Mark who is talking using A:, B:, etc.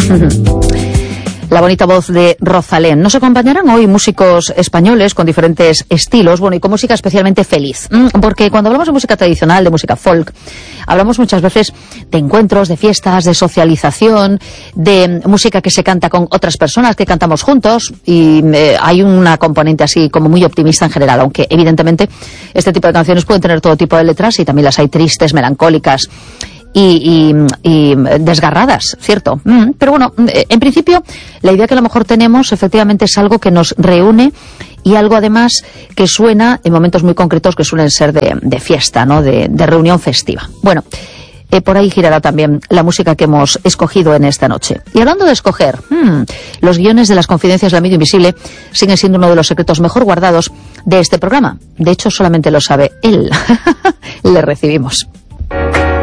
A: La bonita voz de Rosalén. Nos acompañarán hoy músicos españoles con diferentes estilos, bueno, y con música especialmente feliz. Porque cuando hablamos de música tradicional, de música folk, hablamos muchas veces de encuentros, de fiestas, de socialización, de música que se canta con otras personas, que cantamos juntos, y hay una componente así como muy optimista en general, aunque evidentemente este tipo de canciones pueden tener todo tipo de letras y también las hay tristes, melancólicas y desgarradas, ¿cierto? Pero bueno, en principio, la idea que a lo mejor tenemos efectivamente es algo que nos reúne y algo además que suena en momentos muy concretos que suelen ser de fiesta, ¿no? De reunión festiva. Bueno, por ahí girará también la música que hemos escogido en esta noche. Y hablando de escoger, los guiones de Las Confidencias del Amigo Invisible siguen siendo uno de los secretos mejor guardados de este programa. De hecho, solamente lo sabe él. Le recibimos.